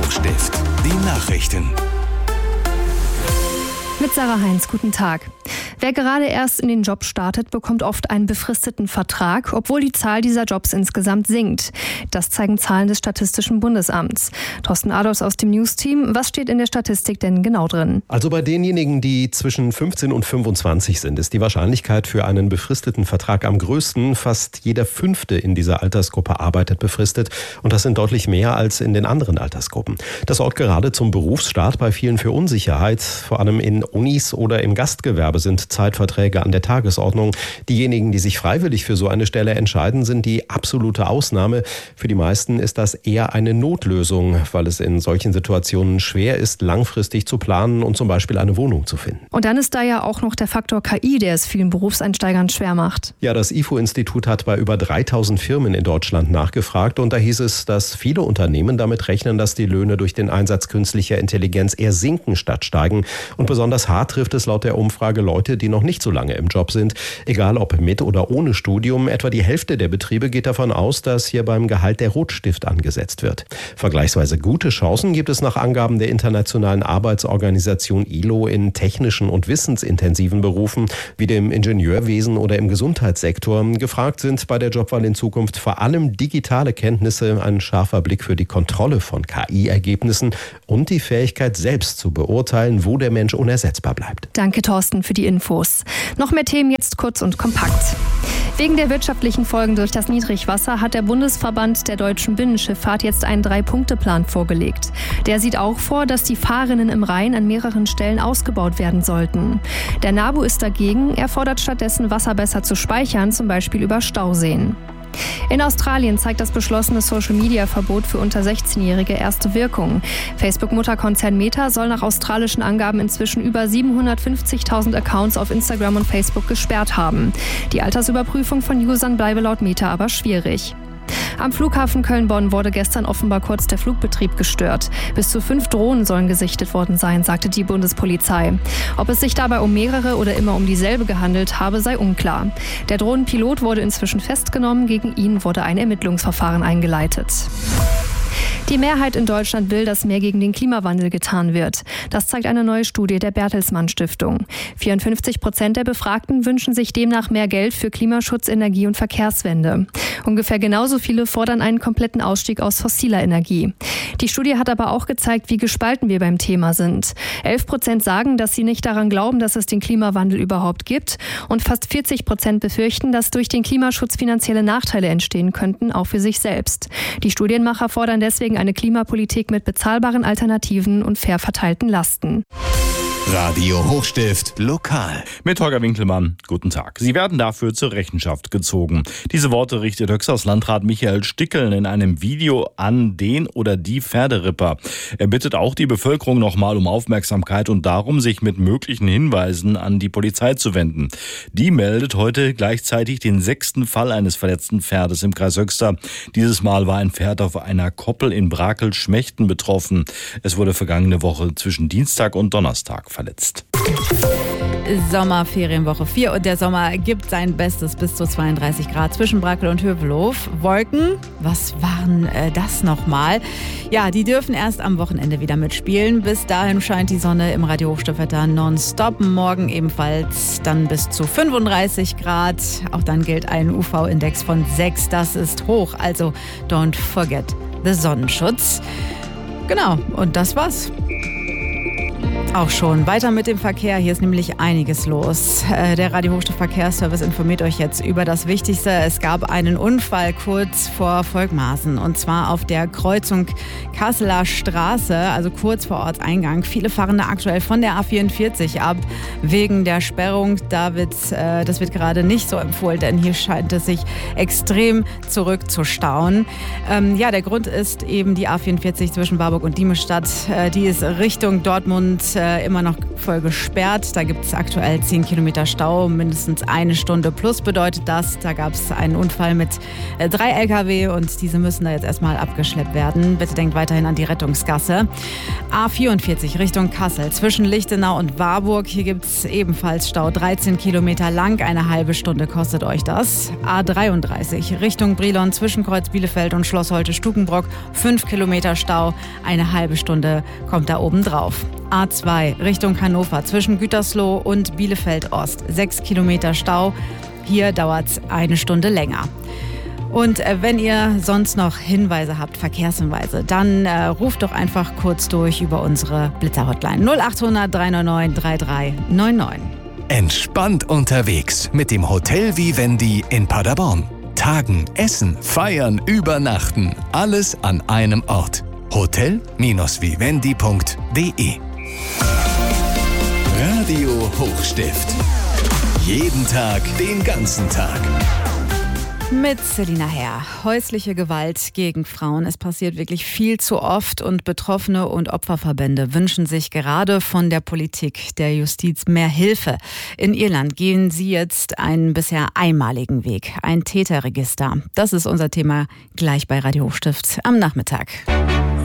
Hochstift. Die Nachrichten. Mit Sarah Heinz, guten Tag. Wer gerade erst in den Job startet, bekommt oft einen befristeten Vertrag, obwohl die Zahl dieser Jobs insgesamt sinkt. Das zeigen Zahlen des Statistischen Bundesamts. Thorsten Adolfs aus dem News-Team. Was steht in der Statistik denn genau drin? Also bei denjenigen, die zwischen 15 und 25 sind, ist die Wahrscheinlichkeit für einen befristeten Vertrag am größten. Fast jeder Fünfte in dieser Altersgruppe arbeitet befristet. Und das sind deutlich mehr als in den anderen Altersgruppen. Das sorgt gerade zum Berufsstart bei vielen für Unsicherheit. Vor allem in Unis oder im Gastgewerbe sind Zeitverträge an der Tagesordnung. Diejenigen, die sich freiwillig für so eine Stelle entscheiden, sind die absolute Ausnahme. Für die meisten ist das eher eine Notlösung, weil es in solchen Situationen schwer ist, langfristig zu planen und zum Beispiel eine Wohnung zu finden. Und dann ist da ja auch noch der Faktor KI, der es vielen Berufseinsteigern schwer macht. Ja, das IFO-Institut hat bei über 3000 Firmen in Deutschland nachgefragt und da hieß es, dass viele Unternehmen damit rechnen, dass die Löhne durch den Einsatz künstlicher Intelligenz eher sinken statt steigen. Und besonders hart trifft es laut der Umfrage Leute, die noch nicht so lange im Job sind. Egal ob mit oder ohne Studium, etwa die Hälfte der Betriebe geht davon aus, dass hier beim Gehalt der Rotstift angesetzt wird. Vergleichsweise gute Chancen gibt es nach Angaben der Internationalen Arbeitsorganisation ILO in technischen und wissensintensiven Berufen wie dem Ingenieurwesen oder im Gesundheitssektor. Gefragt sind bei der Jobwahl in Zukunft vor allem digitale Kenntnisse, ein scharfer Blick für die Kontrolle von KI-Ergebnissen und die Fähigkeit selbst zu beurteilen, wo der Mensch unersetzbar bleibt. Danke, Thorsten, für die Infos. Noch mehr Themen jetzt kurz und kompakt. Wegen der wirtschaftlichen Folgen durch das Niedrigwasser hat der Bundesverband der deutschen Binnenschifffahrt jetzt einen 3-Punkte-Plan vorgelegt. Der sieht auch vor, dass die Fahrrinnen im Rhein an mehreren Stellen ausgebaut werden sollten. Der NABU ist dagegen. Er fordert stattdessen, Wasser besser zu speichern, zum Beispiel über Stauseen. In Australien zeigt das beschlossene Social-Media-Verbot für unter 16-Jährige erste Wirkung. Facebook-Mutterkonzern Meta soll nach australischen Angaben inzwischen über 750.000 Accounts auf Instagram und Facebook gesperrt haben. Die Altersüberprüfung von Usern bleibe laut Meta aber schwierig. Am Flughafen Köln-Bonn wurde gestern offenbar kurz der Flugbetrieb gestört. Bis zu 5 Drohnen sollen gesichtet worden sein, sagte die Bundespolizei. Ob es sich dabei um mehrere oder immer um dieselbe gehandelt habe, sei unklar. Der Drohnenpilot wurde inzwischen festgenommen, gegen ihn wurde ein Ermittlungsverfahren eingeleitet. Die Mehrheit in Deutschland will, dass mehr gegen den Klimawandel getan wird. Das zeigt eine neue Studie der Bertelsmann Stiftung. 54% der Befragten wünschen sich demnach mehr Geld für Klimaschutz, Energie und Verkehrswende. Ungefähr genauso viele fordern einen kompletten Ausstieg aus fossiler Energie. Die Studie hat aber auch gezeigt, wie gespalten wir beim Thema sind. 11% sagen, dass sie nicht daran glauben, dass es den Klimawandel überhaupt gibt. Und fast 40% befürchten, dass durch den Klimaschutz finanzielle Nachteile entstehen könnten, auch für sich selbst. Die Studienmacher fordern deswegen eine Klimapolitik mit bezahlbaren Alternativen und fair verteilten Lasten. Radio Hochstift lokal. Mit Holger Winkelmann. Guten Tag. Sie werden dafür zur Rechenschaft gezogen. Diese Worte richtet Höxters Landrat Michael Stickeln in einem Video an den oder die Pferderipper. Er bittet auch die Bevölkerung nochmal um Aufmerksamkeit und darum, sich mit möglichen Hinweisen an die Polizei zu wenden. Die meldet heute gleichzeitig den 6. Fall eines verletzten Pferdes im Kreis Höxter. Dieses Mal war ein Pferd auf einer Koppel in Brakel-Schmechten betroffen. Es wurde vergangene Woche zwischen Dienstag und Donnerstag verletzt. Sommerferienwoche 4 und der Sommer gibt sein Bestes bis zu 32 Grad zwischen Brakel und Hövelhof. Wolken, was waren das nochmal? Ja, die dürfen erst am Wochenende wieder mitspielen. Bis dahin scheint die Sonne im Radio Hochstiftwetter nonstop. Morgen ebenfalls dann bis zu 35 Grad. Auch dann gilt ein UV-Index von 6. Das ist hoch, also don't forget the Sonnenschutz. Genau, und das war's. Auch schon. Weiter mit dem Verkehr. Hier ist nämlich einiges los. Der Radio Hochstift Verkehrsservice informiert euch jetzt über das Wichtigste. Es gab einen Unfall kurz vor Volkmarsen und zwar auf der Kreuzung Kasseler Straße, also kurz vor Ortseingang. Viele fahren da aktuell von der A44 ab wegen der Sperrung. Das wird gerade nicht so empfohlen, denn hier scheint es sich extrem zurückzustauen. Der Grund ist eben die A44 zwischen Warburg und Diemestadt. Die ist Richtung Dortmund immer noch voll gesperrt. Da gibt es aktuell 10 Kilometer Stau, mindestens 1 Stunde plus bedeutet das. Da gab es einen Unfall mit 3 LKW und diese müssen da jetzt erstmal abgeschleppt werden. Bitte denkt weiterhin an die Rettungsgasse. A44 Richtung Kassel zwischen Lichtenau und Warburg. Hier gibt es ebenfalls Stau, 13 Kilometer lang. Eine halbe Stunde kostet euch das. A33 Richtung Brilon zwischen Kreuz Bielefeld und Schloss Holte-Stukenbrock. 5 Kilometer Stau, eine halbe Stunde kommt da oben drauf. A2 Richtung Hannover zwischen Gütersloh und Bielefeld Ost. 6 Kilometer Stau, hier dauert es eine Stunde länger. Und wenn ihr sonst noch Hinweise habt, Verkehrshinweise, dann ruft doch einfach kurz durch über unsere Blitzer-Hotline 0800 399 3399. Entspannt unterwegs mit dem Hotel Vivendi in Paderborn. Tagen, essen, feiern, übernachten. Alles an einem Ort. Hotel-vivendi.de. Radio Hochstift. Jeden Tag, den ganzen Tag. Mit Selina Herr. Häusliche Gewalt gegen Frauen. Es passiert wirklich viel zu oft und Betroffene und Opferverbände wünschen sich gerade von der Politik, der Justiz mehr Hilfe. In Irland gehen sie jetzt einen bisher einmaligen Weg, ein Täterregister. Das ist unser Thema gleich bei Radio Hochstift am Nachmittag.